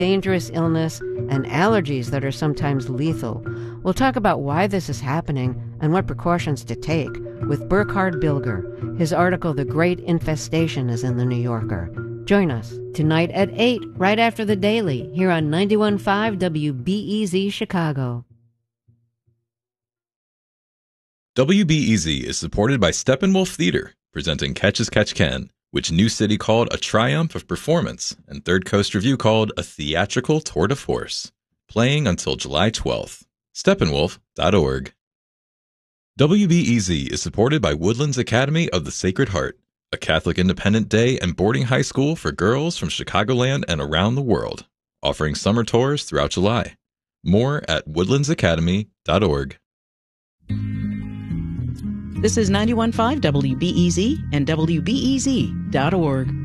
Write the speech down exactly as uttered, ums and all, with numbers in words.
dangerous illness, and allergies that are sometimes lethal. We'll talk about why this is happening and what precautions to take with Burkhard Bilger. His article, The Great Infestation, is in The New Yorker. Join us tonight at eight, right after the Daily, here on ninety-one point five W B E Z Chicago. W B E Z is supported by Steppenwolf Theater, presenting Catch as Catch Can, which New City called a triumph of performance, and Third Coast Review called a theatrical tour de force. Playing until July twelfth. Steppenwolf dot org. W B E Z is supported by Woodlands Academy of the Sacred Heart, a Catholic independent day and boarding high school for girls from Chicagoland and around the world, offering summer tours throughout July. More at woodlands academy dot org. This is ninety-one point five W B E Z and W B E Z dot org.